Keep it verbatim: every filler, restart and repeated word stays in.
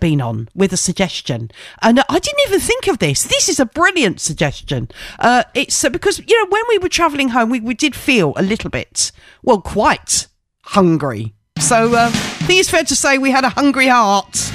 been on with a suggestion. And I didn't even think of this. This is a brilliant suggestion. Uh, it's uh, because, you know, when we were travelling home, we, we did feel a little bit, well, quite hungry. So uh, I think it's fair to say we had a hungry heart.